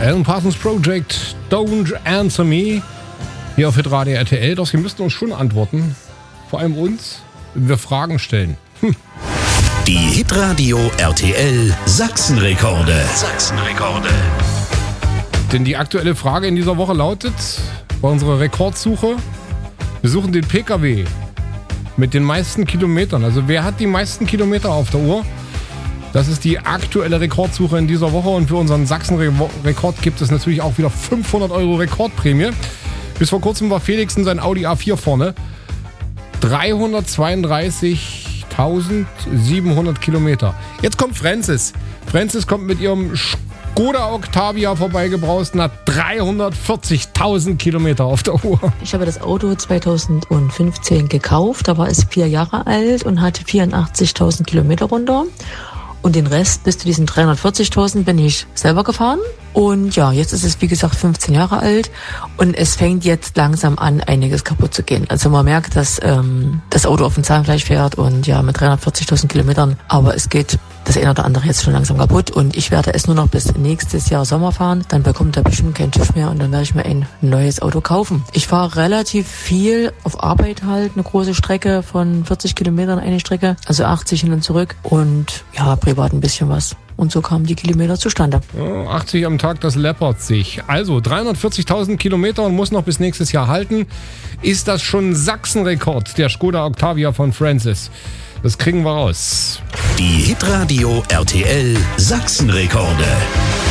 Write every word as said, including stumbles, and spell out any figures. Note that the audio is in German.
Alan Parsons Project, Don't Answer Me. Hier auf Hitradio R T L. Doch Sie müssten uns schon antworten. Vor allem uns, wenn wir Fragen stellen. Hm. Die Hitradio R T L Sachsenrekorde. Sachsenrekorde. Denn die aktuelle Frage in dieser Woche lautet, bei unserer Rekordsuche, wir suchen den P K W mit den meisten Kilometern. Also wer hat die meisten Kilometer auf der Uhr? Das ist die aktuelle Rekordsuche in dieser Woche. Und für unseren Sachsen-Rekord gibt es natürlich auch wieder fünfhundert Euro Rekordprämie. Bis vor kurzem war Felix in sein Audi A vier vorne. dreihundertzweiunddreißigtausendsiebenhundert Kilometer. Jetzt kommt Francis. Francis kommt mit ihrem Skoda Octavia vorbeigebraust und hat dreihundertvierzigtausend Kilometer auf der Uhr. Ich habe das Auto zweitausendfünfzehn gekauft. Da war es vier Jahre alt und hatte vierundachtzigtausend Kilometer runter. Und den Rest bis zu diesen dreihundertvierzigtausend bin ich selber gefahren. Und ja, jetzt ist es wie gesagt fünfzehn Jahre alt und es fängt jetzt langsam an, einiges kaputt zu gehen. Also man merkt, dass ähm, das Auto auf dem Zahnfleisch fährt und ja mit dreihundertvierzigtausend Kilometern. Aber es geht das eine oder andere jetzt schon langsam kaputt und ich werde es nur noch bis nächstes Jahr Sommer fahren. Dann bekommt er bestimmt keinen TÜV mehr und dann werde ich mir ein neues Auto kaufen. Ich fahre relativ viel auf Arbeit halt, eine große Strecke von vierzig Kilometern eine Strecke, also achtzig hin und zurück und ja, privat ein bisschen was. Und so kamen die Kilometer zustande. achtzig am Tag, das läppert sich. Also dreihundertvierzigtausend Kilometer und muss noch bis nächstes Jahr halten. Ist das schon Sachsenrekord, der Skoda Octavia von Francis? Das kriegen wir raus. Die Hitradio R T L Sachsenrekorde.